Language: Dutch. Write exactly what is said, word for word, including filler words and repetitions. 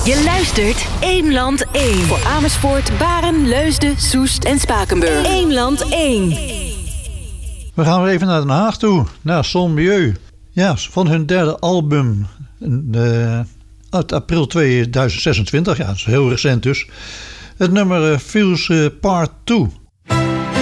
Je luistert Eemland één. Voor Amersfoort, Baren, Leusden, Soest en Spakenburg. Eemland één. We gaan weer even naar Den Haag toe. Naar Sommieu. Ja, van hun derde album. Uh, uit april tweeduizend zesentwintig. Ja, dat is heel recent dus. Het nummer uh, Feels uh, Part twee.